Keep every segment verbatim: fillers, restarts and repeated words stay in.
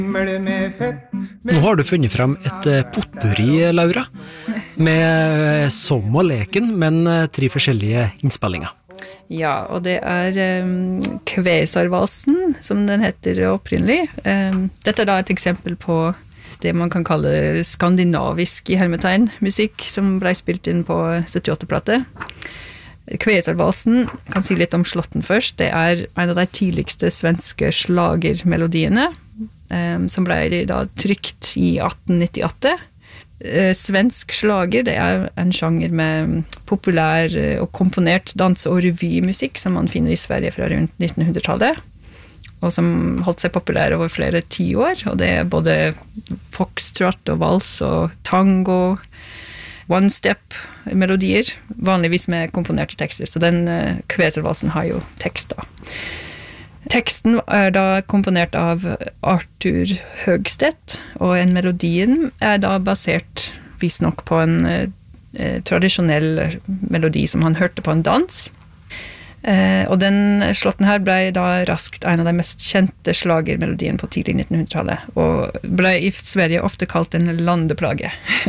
Nå har du funnet frem et potpurri, Laura, med som og leken, men tre forskjellige innspillinger. Ja, og det er um, Kvesarvalsen, som den heter opprinnelig. Um, dette er da et eksempel på det man kan kalle skandinavisk i hermetegn musikk, som ble spilt inn på syttiåtte-plate. Kvesarvalsen, kan si litt om Slåtten først, det er en av de tidligste svenske slagermelodiene, um, som ble da trykt i atten nittiåtte. Uh, svensk slager, det er en sjanger med populær og komponert dans- og revymusikk, som man finner i Sverige fra rundt nittenhundretallet, og som holdt seg populær over flere tiår, og det er både foxtrot og vals og tango, one-step-melodier, vanligvis med komponerte tekster, så den uh, Kvesarvalsen har jo tekst da. Teksten er da komponert av Arthur Högstedt, og en melodien er da basert visst nok på en uh, tradisjonell melodi som han hørte på en dans. Uh, og den slåtten her ble da raskt en av de mest kjente slagermelodien på tidlig nittenhundretallet, og ble i Sverige ofte kalt en landeplage.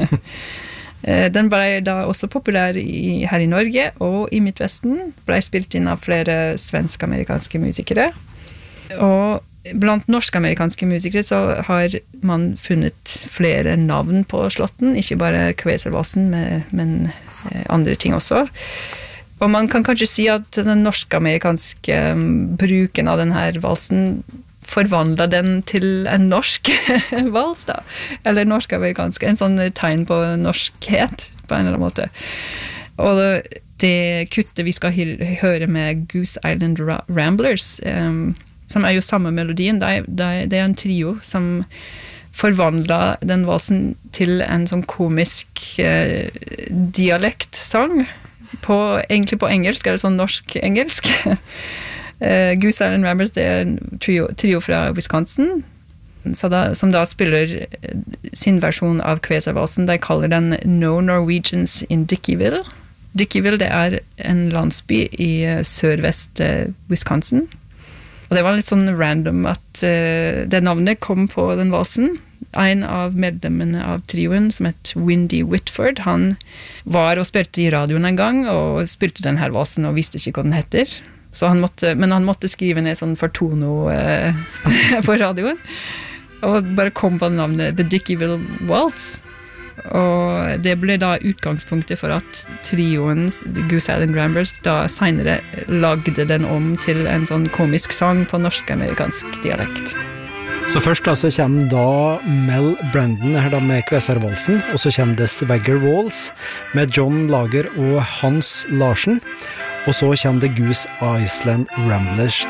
Den ble da også populær i, her i Norge, og i Midtvesten ble spilt inn av flere svensk-amerikanske musikere. Og blant norsk-amerikanske musikere så har man funnet flere navn på slåtten, ikke bare Kvesarvalsen, men andre ting også. Og man kan kanskje si at den norsk-amerikanske bruken av denne valsen forvandla den til en norsk vals da, eller norsk-amerikansk, en sånn tegn på norskhet på en eller annen måte. Og det kuttet vi skal høre med Goose Island Ramblers, um, som er jo samme melodien, det er, det er en trio som forvandla den valsen til en sånn komisk uh, dialektsang, på, egentlig på engelsk, eller sånn norsk-engelsk. Uh, Goose Island Ramblers, det er en trio, trio fra Wisconsin, så da, som da spiller sin versjon av Kvesarvalsen. De kaller den No Norwegians in Dickieville. Dickieville, det er en landsby i uh, sørvest uh, Wisconsin. Og det var litt sånn random at uh, det navnet kom på den valsen. En av medlemmene av trioen, som het Windy Whitford, han var og spilte i radioen en gang, og spilte den her valsen og visste ikke hva den heter. Så han måtte, men han måtte skrive ned sånn for tono eh, på radioen, og bare kom på navnet The Dickieville Waltz. Og det ble da utgangspunktet for at trioen Goose Island Ramblers da senere lagde den om til en sånn komisk sang på norsk-amerikansk dialekt. Så først da så kommer da Mel Brandon her da med Kvesarvalsen, og så kommer det Swagger Waltz med John Lager og Hans Larsen, og så kommer det Goose Island Ramblers